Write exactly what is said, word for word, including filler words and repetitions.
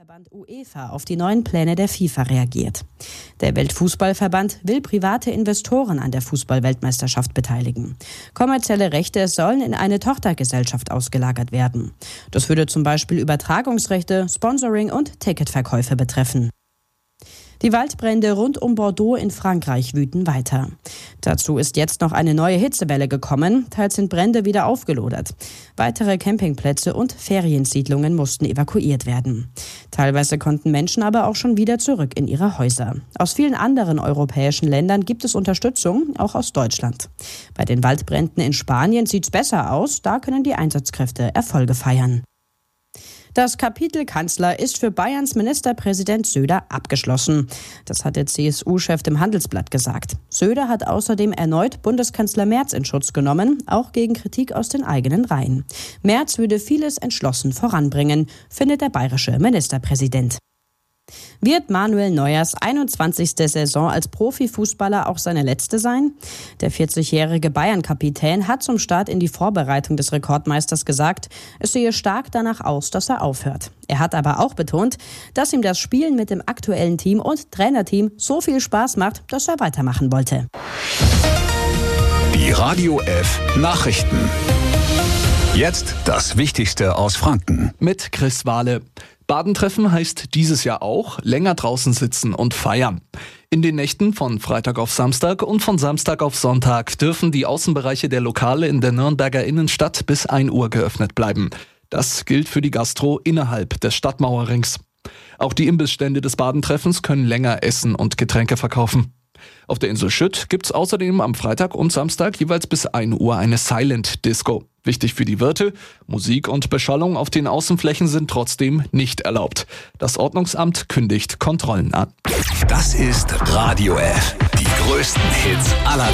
Fußballverband UEFA auf die neuen Pläne der FIFA reagiert. Der Weltfußballverband will private Investoren an der Fußball-Weltmeisterschaft beteiligen. Kommerzielle Rechte sollen in eine Tochtergesellschaft ausgelagert werden. Das würde zum Beispiel Übertragungsrechte, Sponsoring und Ticketverkäufe betreffen. Die Waldbrände rund um Bordeaux in Frankreich wüten weiter. Dazu ist jetzt noch eine neue Hitzewelle gekommen, teils sind Brände wieder aufgelodert. Weitere Campingplätze und Feriensiedlungen mussten evakuiert werden. Teilweise konnten Menschen aber auch schon wieder zurück in ihre Häuser. Aus vielen anderen europäischen Ländern gibt es Unterstützung, auch aus Deutschland. Bei den Waldbränden in Spanien sieht's besser aus, da können die Einsatzkräfte Erfolge feiern. Das Kapitel Kanzler ist für Bayerns Ministerpräsident Söder abgeschlossen. Das hat der C S U-Chef dem Handelsblatt gesagt. Söder hat außerdem erneut Bundeskanzler Merz in Schutz genommen, auch gegen Kritik aus den eigenen Reihen. Merz würde vieles entschlossen voranbringen, findet der bayerische Ministerpräsident. Wird Manuel Neuers einundzwanzigste Saison als Profifußballer auch seine letzte sein? Der vierzigjährige Bayern-Kapitän hat zum Start in die Vorbereitung des Rekordmeisters gesagt, es sehe stark danach aus, dass er aufhört. Er hat aber auch betont, dass ihm das Spielen mit dem aktuellen Team und Trainerteam so viel Spaß macht, dass er weitermachen wollte. Die Radio F Nachrichten. Jetzt das Wichtigste aus Franken. Mit Chris Wahle. Badentreffen heißt dieses Jahr auch länger draußen sitzen und feiern. In den Nächten von Freitag auf Samstag und von Samstag auf Sonntag dürfen die Außenbereiche der Lokale in der Nürnberger Innenstadt bis ein Uhr geöffnet bleiben. Das gilt für die Gastro innerhalb des Stadtmauerrings. Auch die Imbissstände des Badentreffens können länger Essen und Getränke verkaufen. Auf der Insel Schütt gibt's außerdem am Freitag und Samstag jeweils bis ein Uhr eine Silent Disco. Wichtig für die Wirte, Musik und Beschallung auf den Außenflächen sind trotzdem nicht erlaubt. Das Ordnungsamt kündigt Kontrollen an. Das ist Radio F, die größten Hits aller